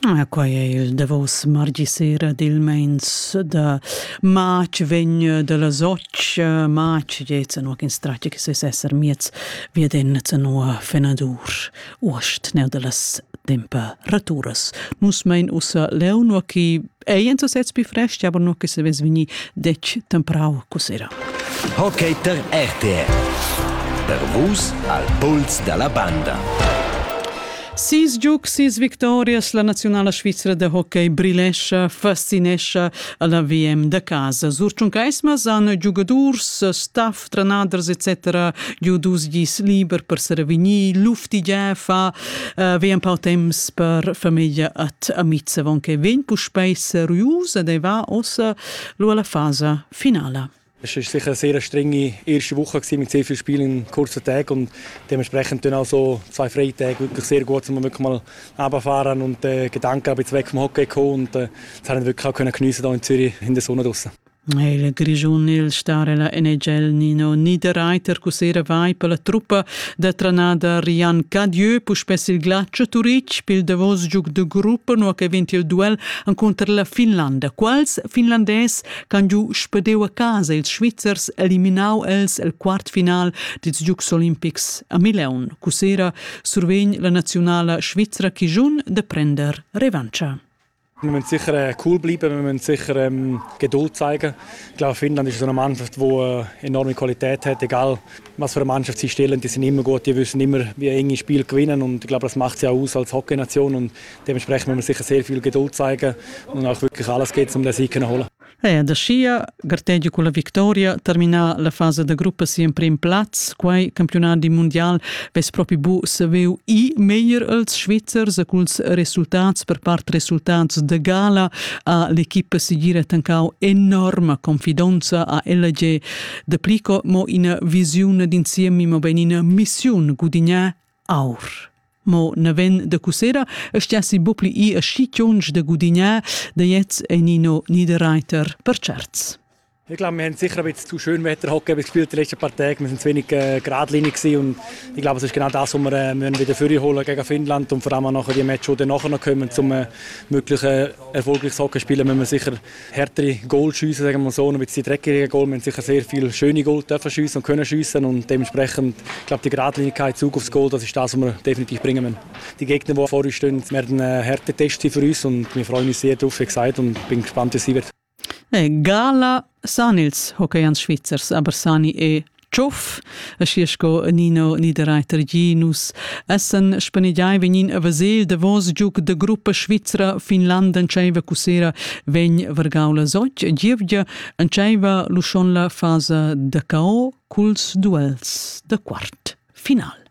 Quai è il Davos mardi sera d'ilmeins da maig vegn de las 8 maig jetz no in stratge che se esser miez vieden no fenadur ost neu de las temperaturas. Nus mein ussa leu no chi eiento sets pi fresh, aber no che se ves vini dec temprau cosera. Hockey ter RTR. Per vus al puls dalla banda. 6 giucs, 6 victorias, la nazionale svizzera de hockey brilescha, fascinescha alla VM da casa. Surciuncaismas han giugadurs, staff, trenaders, etc. giudus gis liber per servini, lufti già fa, VM pau temps per famiglia at amize, von che ven puspei serius ed va ossa lo alla fase finale. Es war sicher eine sehr strenge erste Woche mit sehr vielen Spielen in kurzen Tagen und dementsprechend dann auch so 2 Freitage wirklich sehr gut, dass wir wirklich mal runterfahren und Gedanken ein bisschen weg vom Hockey kommen und das haben wir wirklich auch geniessen hier in Zürich in der Sonne draussen. Il grigiun il stare la NHL Nino Niederreiter cusera vai per la truppa da tranada Rian Cadieux puspes il glaccio Turic pil Davos giug de gruppo no che vinti il duel contra la Finlandia. Quals finlandes can giu spedeu a casa ils Schweizers eliminau els el quart final des Giugs Olympics a Milan. Cusera survegn la nazionale Schweizer chi giun de prender revancia. Wir müssen sicher cool bleiben, wir müssen sicher Geduld zeigen. Ich glaube, Finnland ist so eine Mannschaft, die enorme Qualität hat, egal was für eine Mannschaft sie stellen. Die sind immer gut, die wissen immer, wie enge Spiele gewinnen und ich glaube, das macht sie auch aus als Hockeynation und dementsprechend müssen wir sicher sehr viel Geduld zeigen und auch wirklich alles geht, um den Sieg zu holen. Da scia, Garteggi con la vittoria, termina la fase de gruppa si in prim plaz, quai campionati mondial ves propi bu se veu i meglier als Schweizers, a culs resultats per part resultats de gala a l'equipa si gira tancau enorma confidenza a LG de plico mo in visione d'insieme mo ben in mission gudigna aur. Mo naven de cusera stiassi bupli i a schitjonge de Gudigna de jetzt Nino Niederreiter per certs. Ich glaube, wir haben sicher ein bisschen zu schön Wetterhockey gespielt die letzten paar Tage. Wir sind zu wenig geradlinig gewesen und ich glaube, es ist genau das, was wir wieder vorholen gegen Finnland und vor allem auch nachher die Matches, die nachher noch kommen, zum möglichen erfolgreiches Hockey spielen, müssen wir sicher härtere Goal schiessen, sagen wir so, ein bisschen dreckige Goal. Wir haben sicher sehr viele schöne Goal dürfen schiessen und können schiessen und dementsprechend, ich glaube, die Geradlinigkeit, Zug aufs Goal, das ist das, was wir definitiv bringen müssen. Die Gegner, die vor uns stehen, werden ein Härtetest für uns und wir freuen uns sehr darauf, wie gesagt, und bin gespannt, wie sie wird. Gala sanils hockeyans Schweizers, aber sani e Cioff, a sciesco Nino Niederreiter Ginus, essen spanigiai venin a Vasel de vos giug de gruppa Schweizera Finlanda enceiva cusera vegn vergaula soc, gievgia enceiva luschon la fase de KO culs duels de quart final.